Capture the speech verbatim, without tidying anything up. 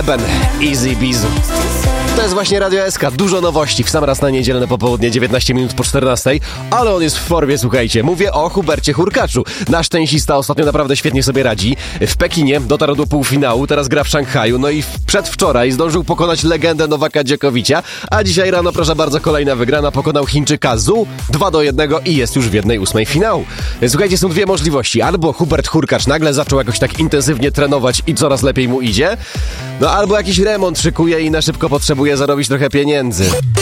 Eben, Easy Bizu. To jest właśnie Radio S K. Dużo nowości w sam raz na niedzielne popołudnie, dziewiętnaście minut po czternastej, ale on jest w formie, słuchajcie. Mówię o Hubercie Hurkaczu. Nasz tenisista ostatnio naprawdę świetnie sobie radzi. W Pekinie dotarł do półfinału, teraz gra w Szanghaju, no i przedwczoraj zdążył pokonać legendę Nowaka Djokovicia, a dzisiaj rano, proszę bardzo, kolejna wygrana, pokonał Chińczyka Zhu dwa do jednego i jest już w jednej ósmej finału. Słuchajcie, są dwie możliwości. Albo Hubert Hurkacz nagle zaczął jakoś tak intensywnie trenować i coraz lepiej mu idzie, no albo jakiś remont szykuje i na szybko potrzebuje zarobić trochę pieniędzy.